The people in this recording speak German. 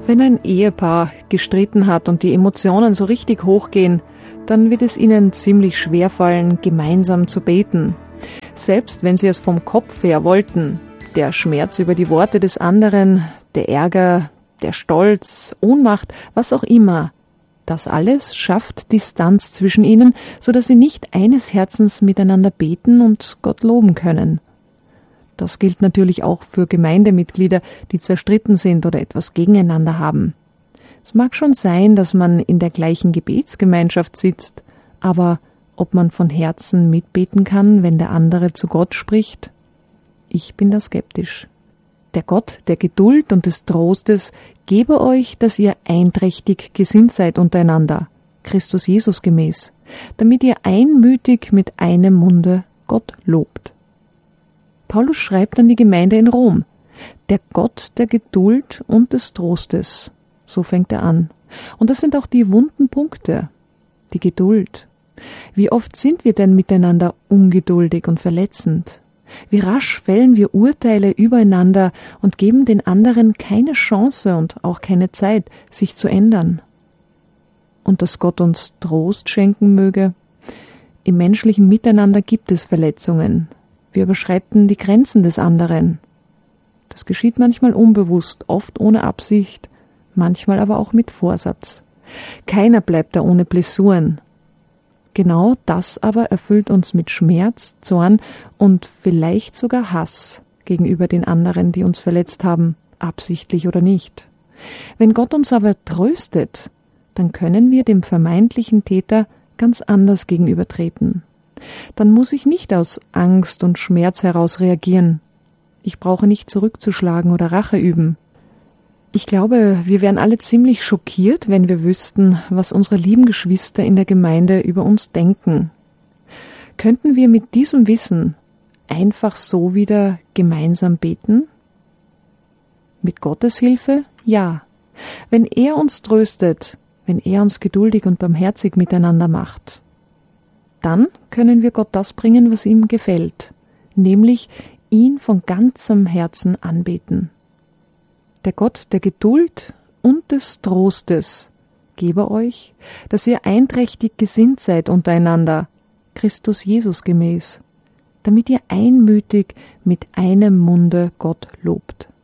Wenn ein Ehepaar gestritten hat und die Emotionen so richtig hochgehen, dann wird es ihnen ziemlich schwerfallen, gemeinsam zu beten. Selbst wenn sie es vom Kopf her wollten. Der Schmerz über die Worte des anderen, der Ärger, der Stolz, Ohnmacht, was auch immer. Das alles schafft Distanz zwischen ihnen, sodass sie nicht eines Herzens miteinander beten und Gott loben können. Das gilt natürlich auch für Gemeindemitglieder, die zerstritten sind oder etwas gegeneinander haben. Es mag schon sein, dass man in der gleichen Gebetsgemeinschaft sitzt, aber ob man von Herzen mitbeten kann, wenn der andere zu Gott spricht? Ich bin da skeptisch. Der Gott der Geduld und des Trostes gebe euch, dass ihr einträchtig gesinnt seid untereinander, Christus Jesus gemäß, damit ihr einmütig mit einem Munde Gott lobt. Paulus schreibt an die Gemeinde in Rom, der Gott der Geduld und des Trostes. So fängt er an. Und das sind auch die wunden Punkte. Die Geduld. Wie oft sind wir denn miteinander ungeduldig und verletzend? Wie rasch fällen wir Urteile übereinander und geben den anderen keine Chance und auch keine Zeit, sich zu ändern? Und dass Gott uns Trost schenken möge? Im menschlichen Miteinander gibt es Verletzungen. Wir überschreiten die Grenzen des anderen. Das geschieht manchmal unbewusst, oft ohne Absicht, manchmal aber auch mit Vorsatz. Keiner bleibt da ohne Blessuren. Genau das aber erfüllt uns mit Schmerz, Zorn und vielleicht sogar Hass gegenüber den anderen, die uns verletzt haben, absichtlich oder nicht. Wenn Gott uns aber tröstet, dann können wir dem vermeintlichen Täter ganz anders gegenübertreten. Dann muss ich nicht aus Angst und Schmerz heraus reagieren. Ich brauche nicht zurückzuschlagen oder Rache üben. Ich glaube, wir wären alle ziemlich schockiert, wenn wir wüssten, was unsere lieben Geschwister in der Gemeinde über uns denken. Könnten wir mit diesem Wissen einfach so wieder gemeinsam beten? Mit Gottes Hilfe? Ja. Wenn er uns tröstet, wenn er uns geduldig und barmherzig miteinander macht, dann können wir Gott das bringen, was ihm gefällt, nämlich ihn von ganzem Herzen anbeten. Der Gott der Geduld und des Trostes gebe euch, dass ihr einträchtig gesinnt seid untereinander, Christus Jesus gemäß, damit ihr einmütig mit einem Munde Gott lobt.